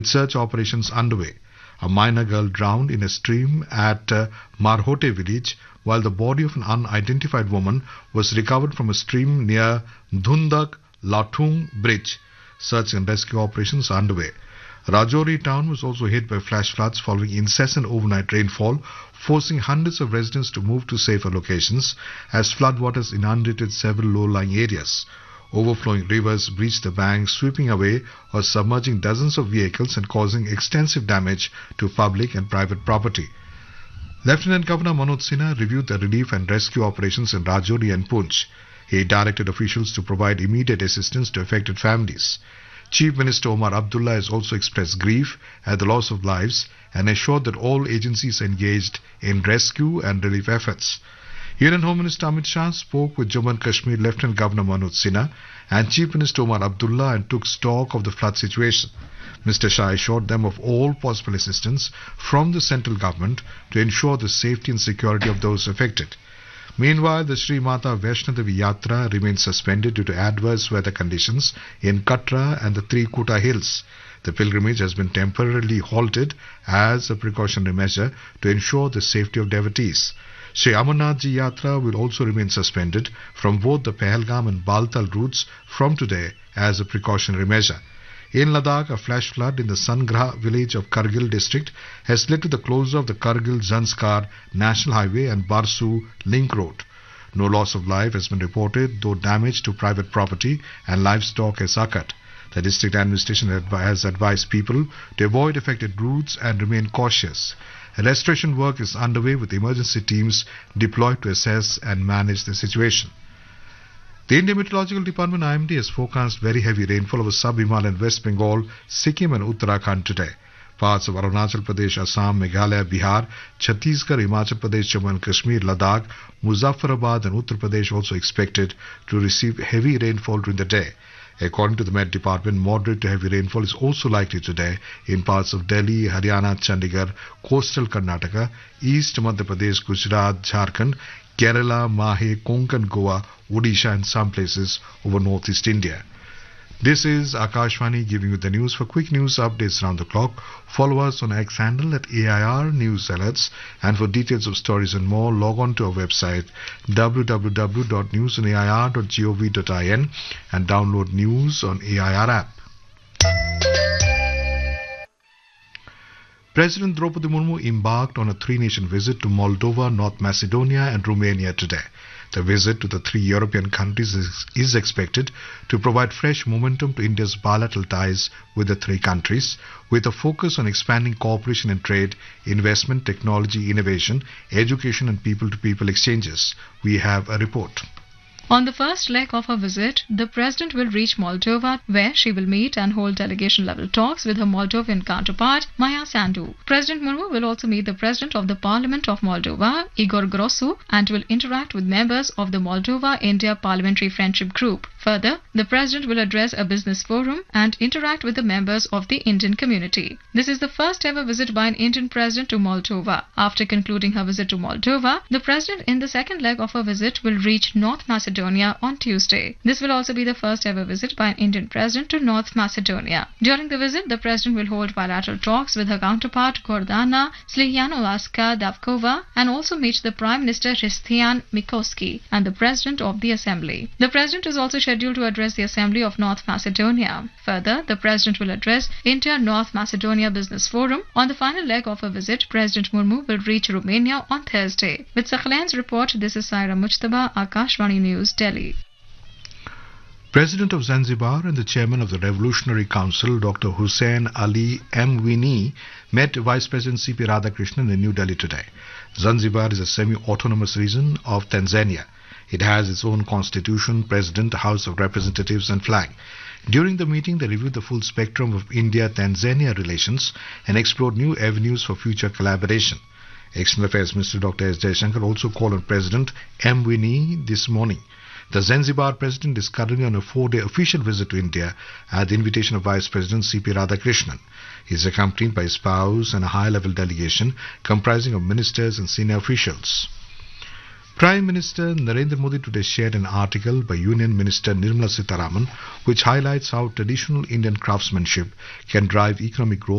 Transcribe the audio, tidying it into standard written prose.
search operations underway. A minor girl drowned in a stream at Marhote village, while the body of an unidentified woman was recovered from a stream near Dhundak Latung bridge. Search and rescue operations are underway. Rajouri town was also hit by flash floods following incessant overnight rainfall, forcing hundreds of residents to move to safer locations as floodwaters inundated several low-lying areas. Overflowing rivers breached the banks, sweeping away or submerging dozens of vehicles and causing extensive damage to public and private property. Lieutenant Governor Manoj Sinha reviewed the relief and rescue operations in Rajouri and Poonch. He directed officials to provide immediate assistance to affected families. Chief Minister Omar Abdullah has also expressed grief at the loss of lives and assured that all agencies are engaged in rescue and relief efforts. Union Home Minister Amit Shah spoke with Jammu and Kashmir Lieutenant Governor Manoj Sinha and Chief Minister Omar Abdullah and took stock of the flood situation. Mr. Shah assured them of all possible assistance from the central government to ensure the safety and security of those affected. Meanwhile, the Sri Mata Vaishno Devi Yatra remains suspended due to adverse weather conditions in Katra and the Trikuta Hills. The pilgrimage has been temporarily halted as a precautionary measure to ensure the safety of devotees. Sri Amarnath Ji Yatra will also remain suspended from both the Pahalgam and Baltal routes from today as a precautionary measure. In Ladakh, a flash flood in the Sangraha village of Kargil district has led to the closure of the Kargil-Zanskar National Highway and Barsu Link Road. No loss of life has been reported, though damage to private property and livestock has occurred. The district administration has advised people to avoid affected routes and remain cautious. Restoration work is underway with emergency teams deployed to assess and manage the situation. The Indian Meteorological Department IMD has forecast very heavy rainfall over sub-Himalayan West Bengal, Sikkim and Uttarakhand today. Parts of Arunachal Pradesh, Assam, Meghalaya, Bihar, Chhattisgarh, Himachal Pradesh, Jammu and Kashmir, Ladakh, Muzaffarabad and Uttar Pradesh also expected to receive heavy rainfall during the day. According to the Met Department, moderate to heavy rainfall is also likely today in parts of Delhi, Haryana, Chandigarh, coastal Karnataka, East Madhya Pradesh, Gujarat, Jharkhand, Kerala, Mahe, Konkan, Goa, Odisha and some places over northeast India. This is Akashvani giving you the news. For quick news updates around the clock, follow us on X handle at AIR News Alerts, and for details of stories and more, log on to our website www.newsonair.gov.in and download news on AIR app. President Draupadi Murmu embarked on a three-nation visit to Moldova, North Macedonia and Romania today. The visit to the three European countries is expected to provide fresh momentum to India's bilateral ties with the three countries, with a focus on expanding cooperation in trade, investment, technology, innovation, education and people-to-people exchanges. We have a report. On the first leg of her visit, the President will reach Moldova, where she will meet and hold delegation-level talks with her Moldovan counterpart, Maia Sandu. President Murmu will also meet the President of the Parliament of Moldova, Igor Grosu, and will interact with members of the Moldova-India Parliamentary Friendship Group. Further, the President will address a business forum and interact with the members of the Indian community. This is the first ever visit by an Indian President to Moldova. After concluding her visit to Moldova, the President in the second leg of her visit will reach North Macedonia on Tuesday. This will also be the first ever visit by an Indian President to North Macedonia. During the visit, the President will hold bilateral talks with her counterpart Gordana Slianovaska Davkova and also meet the Prime Minister Hristian Mikoski and the President of the Assembly. The President is also scheduled to address the Assembly of North Macedonia. Further, the President will address India-North Macedonia Business Forum. On the final leg of her visit, President Murmu will reach Romania on Thursday. With Sakhalan's report, this is Saira Mujtaba, Akashvani News, Delhi. President of Zanzibar and the Chairman of the Revolutionary Council, Dr. Hussein Ali Mwinyi, met Vice President C.P. Radhakrishnan in New Delhi today. Zanzibar is a semi-autonomous region of Tanzania. It has its own constitution, president, House of Representatives and flag. During the meeting, they reviewed the full spectrum of India-Tanzania relations and explored new avenues for future collaboration. External Affairs Minister Dr. S. Jaishankar also called on President Mwinyi this morning. The Zanzibar President is currently on a 4-day official visit to India at the invitation of Vice President C.P. Radhakrishnan. He is accompanied by his spouse and a high-level delegation comprising of ministers and senior officials. Prime Minister Narendra Modi today shared an article by Union Minister Nirmala Sitharaman which highlights how traditional Indian craftsmanship can drive economic growth